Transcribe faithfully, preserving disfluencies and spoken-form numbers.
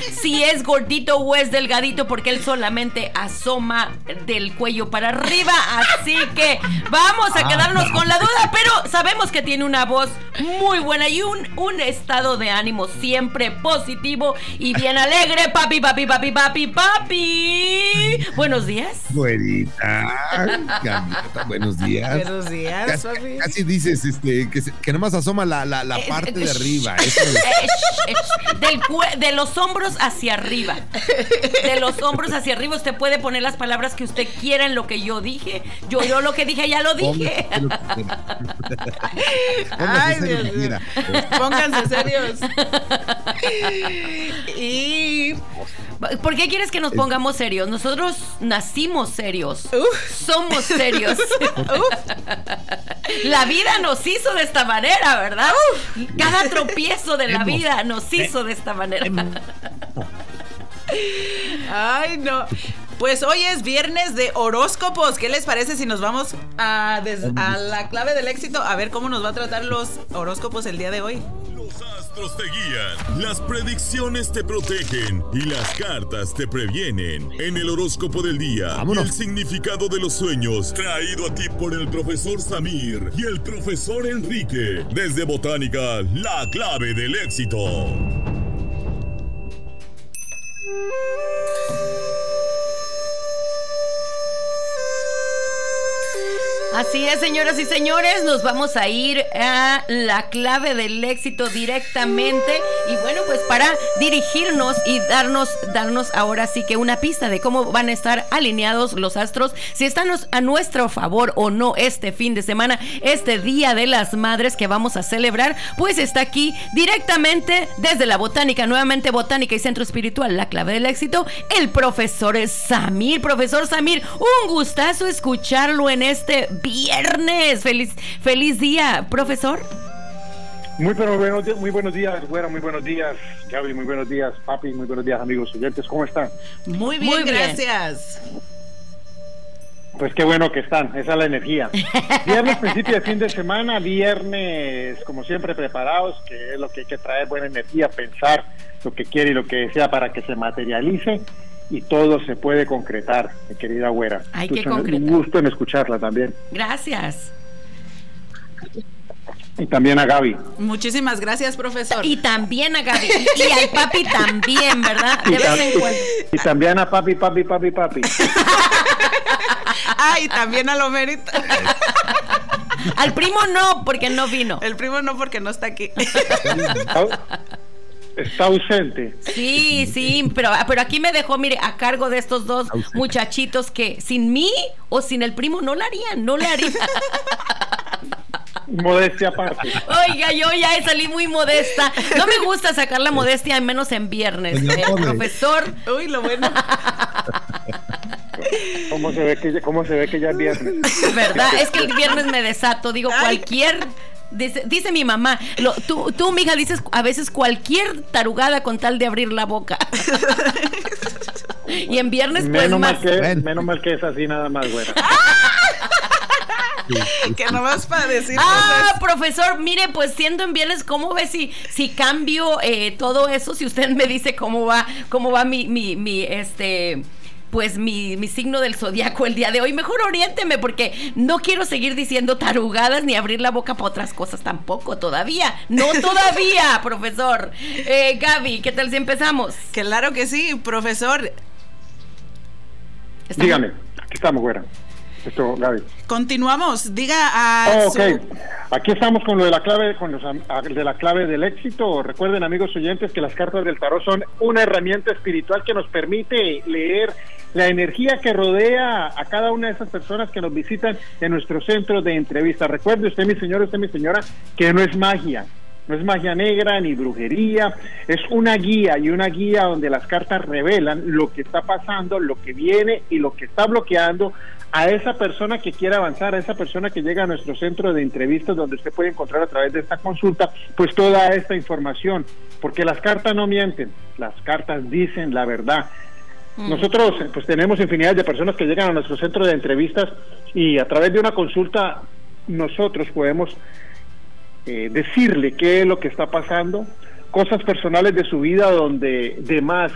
si es gordito o es delgadito, porque él solamente asoma del cuello para arriba. Así que vamos a quedarnos con la duda, pero sabemos que tiene una voz muy buena y un, un estado de ánimo siempre positivo y bien alegre. Papi, papi, papi, papi, papi. Buenos días. Güerita, Gaviota, buenos días. Buenos días, casi, papi. Casi dices este, que, se, que nomás asoma la, la, la parte de arriba. Eso es. Del cue- de los hombros hacia arriba. De los hombros hacia arriba. Usted puede poner las palabras que usted quiera en lo que yo dije. Yo, yo lo que dije ya lo dije. Ay, Dios mío. Pónganse serios. Y ¿por qué quieres que nos pongamos serios? Nosotros nacimos serios. Uf. Somos serios. La vida nos hizo de esta manera, ¿verdad? Uf. Cada tropiezo de la Hemos. vida nos hizo de esta manera. Ay, no. Pues hoy es viernes de horóscopos. ¿Qué les parece si nos vamos a, des- a la clave del éxito? A ver cómo nos va a tratar los horóscopos el día de hoy. Los astros te guían, las predicciones te protegen y las cartas te previenen. En el horóscopo del día, Vámonos. el significado de los sueños, traído a ti por el profesor Samir y el profesor Enrique. Desde Botánica, la clave del éxito. Así es, señoras y señores, nos vamos a ir a la clave del éxito directamente. Y bueno, pues para dirigirnos y darnos, darnos ahora sí que una pista de cómo van a estar alineados los astros, si están a nuestro favor o no este fin de semana, este Día de las Madres que vamos a celebrar, pues está aquí directamente desde la Botánica, nuevamente Botánica y Centro Espiritual, la clave del éxito, el profesor Samir. Profesor Samir, un gustazo escucharlo en este viernes. Feliz, feliz día, profesor. Muy, pero buenos, muy buenos días, güera, muy buenos días, Gaby, muy buenos días, papi, muy buenos días, amigos oyentes, ¿cómo están? Muy bien, Muy bien. gracias. Pues qué bueno que están, esa es la energía. Viernes, principio de fin de semana, viernes, como siempre, preparados, que es lo que hay que traer, buena energía, pensar lo que quiere y lo que desea para que se materialice. Y todo se puede concretar, mi querida güera. Hay Tú, que concretar. Un gusto en escucharla también. Gracias. Y también a Gaby. Muchísimas gracias, profesor. Y también a Gaby. Y al papi también, ¿verdad? De Y, vez tam- en cuando. y también a papi, papi, papi, papi. Ah, y también a lo mérito. Al primo no, porque no vino. El primo no, porque no está aquí. Está, está ausente. Sí, sí, pero, pero aquí me dejó, mire, a cargo de estos dos muchachitos que sin mí o sin el primo no la harían, no la harían. Modestia aparte. Oiga, yo ya salí muy modesta. No me gusta sacar la modestia, menos en viernes, eh, profesor. Uy, lo bueno. ¿Cómo se ve que ya, cómo se ve que ya es viernes? ¿Verdad? Es que el viernes me desato, digo, Ay. cualquier... Dice, dice mi mamá, lo, tú, tú, mija, dices a veces cualquier tarugada con tal de abrir la boca. Y en viernes, pues Menos más. mal que, menos mal que es así nada más, güera. Que nomás para decir Ah, cosas. profesor, mire, pues siendo en viernes, ¿cómo ve si, si cambio eh, todo eso? Si usted me dice cómo va, cómo va mi, mi, mi, este... pues mi, mi signo del zodiaco el día de hoy. Mejor oriénteme, porque no quiero seguir diciendo tarugadas ni abrir la boca para otras cosas tampoco, todavía. No todavía, profesor. Eh, Gaby, ¿qué tal si empezamos? Claro que sí, profesor. ¿Estamos? Dígame, aquí estamos, güera. Esto, Gaby. Continuamos. Diga a Oh, su... ok, aquí estamos con lo de la clave, con los, de la clave del éxito. Recuerden, amigos oyentes, que las cartas del tarot son una herramienta espiritual que nos permite leer la energía que rodea a cada una de esas personas que nos visitan en nuestro centro de entrevista. Recuerde usted, mi señor, usted, mi señora, que no es magia. No es magia negra ni brujería, es una guía, y una guía donde las cartas revelan lo que está pasando, lo que viene y lo que está bloqueando a esa persona que quiere avanzar, a esa persona que llega a nuestro centro de entrevistas, donde usted puede encontrar a través de esta consulta pues toda esta información, porque las cartas no mienten, las cartas dicen la verdad. Mm. Nosotros pues tenemos infinidad de personas que llegan a nuestro centro de entrevistas y a través de una consulta nosotros podemos Eh, decirle qué es lo que está pasando, cosas personales de su vida donde de más